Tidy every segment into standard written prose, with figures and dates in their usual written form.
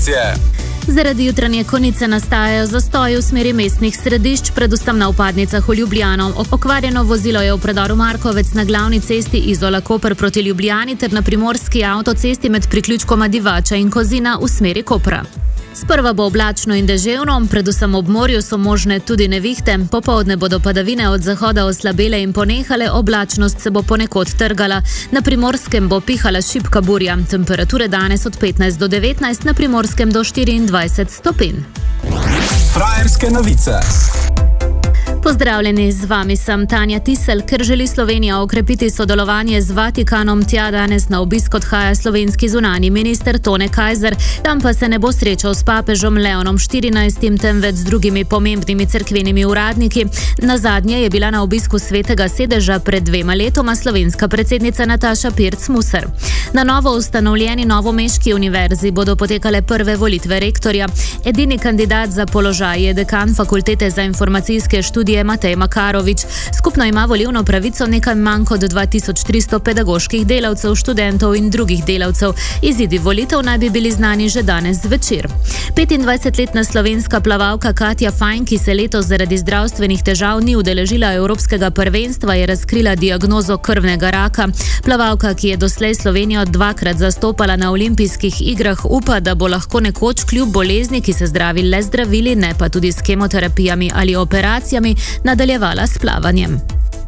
informacije. Zaradi jutranje konice nastajajo zastoji v smeri mestnih središč, predvsem na vpadnicah v Ljubljano. Okvarjeno vozilo je v predoru Markovec na glavni cesti Izola-Koper proti Ljubljani ter na primorski avtocesti med priključkoma Divača in Kozina v smeri Kopra. Sprva bo oblačno in deževno, predvsem ob morju so možne tudi nevihte. Popoldne bodo padavine od zahoda oslabele in ponehale, oblačnost se bo ponekod trgala. Na Primorskem bo pihala šibka burja. Temperature danes od 15 do 19, na Primorskem do 24 stopinj. Frajerske novice. Pozdravljeni, z vami sem Tanja Tisel. Ker želi Slovenija okrepiti sodelovanje z Vatikanom, tja danes na obisk odhaja slovenski zunanji minister Tone Kajzer. Tam pa se ne bo srečal s papežom Leonom XIV, temveč z drugimi pomembnimi cerkvenimi uradniki. Nazadnje je bila na obisku Svetega sedeža pred 2 letoma slovenska predsednica Nataša Pirc Musar. Na novo ustanovljeni novomeški univerzi bodo potekale prve volitve rektorja. Edini kandidat za položaj je dekan Fakultete za informacijske študije Matej Makarovič. Skupno ima volilno pravico nekaj manj kot 2300 pedagoških delavcev, študentov in drugih delavcev. Izidi volitev naj bi bili znani že danes zvečer. 25-letna slovenska plavalka Katja Fajn, ki se letos zaradi zdravstvenih težav ni udeležila evropskega prvenstva, je razkrila diagnozo krvnega raka. Plavalka, ki je doslej Slovenijo 2-krat zastopala na olimpijskih igrah, upa, da bo lahko nekoč kljub bolezni, ki se zdravi le zdravili, ne pa tudi s kemoterapijami ali operacijami, nadaljevala s plavanjem.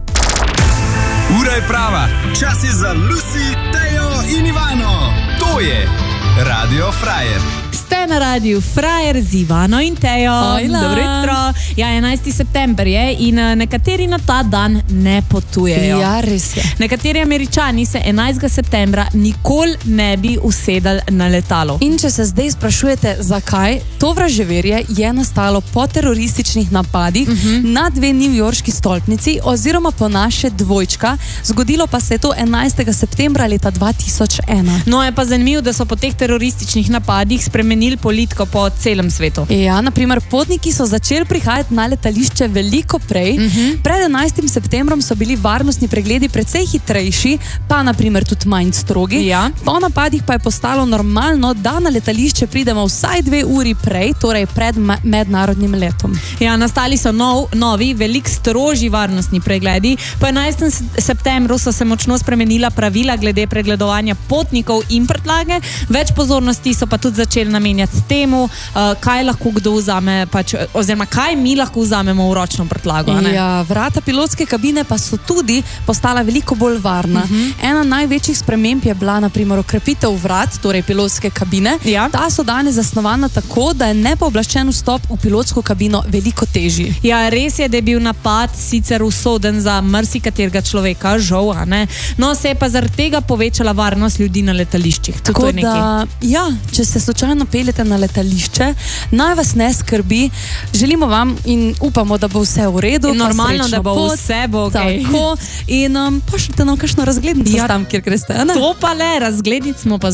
Ura je prava. Čas je za Lucy, Tejo in Ivano. To je Radio Frajer. Ste na Radiu Frajer z Ivano in Tejo. Dobro jutro. Ja, 11. september je in nekateri na ta dan ne potujejo. Ja, res je. Nekateri Američani se 11. septembra nikoli ne bi usedali na letalo. In če se zdaj sprašujete, zakaj, to vraževerje je nastalo po terorističnih napadih na 2 newyorški stolpnici oziroma po naše dvojčka. Zgodilo pa se je to 11. septembra leta 2001. No, je pa zanimivo, da so po teh terorističnih napadih spremenili politiko po celem svetu. Ja, naprimer, potniki so začeli prihajati na letališče veliko prej. Pred 11. septembrom so bili varnostni pregledi precej hitrejši, pa naprimer tudi manj strogi. Ja. Po napadih pa je postalo normalno, da na letališče pridemo vsaj 2 uri prej, torej pred mednarodnim letom. Ja, nastali so novi, veliko strožji varnostni pregledi. Po 11. septembru so se močno spremenila pravila glede pregledovanja potnikov in prtljage. Več pozornosti so pa tudi začeli namenjati temu, kaj lahko kdo vzame, oziroma kaj mi lahko vzamemo v ročno prtljago. Ja, vrata pilotske kabine pa so tudi postala veliko bolj varna. Ena največjih sprememb je bila naprimer okrepitev vrat, torej pilotske kabine. Ja. Ta so danes zasnovana tako, da je nepooblaščen vstop v pilotsko kabino veliko težji. Ja, res je, da je bil napad sicer usoden za marsikaterega človeka, žal, a ne? No, se je pa zaradi tega povečala varnost ljudi na letališčih. Tako da, ja, če se slučajno peljete na letališče, naj vas ne skrbi. Želimo vam in upamo, da bo vse v redu. Normalno, da bo vse bo okej. Tako. In pošljite nam kakšno razglednico tam, kjer greste, ne? To pa le, razglednic smo pa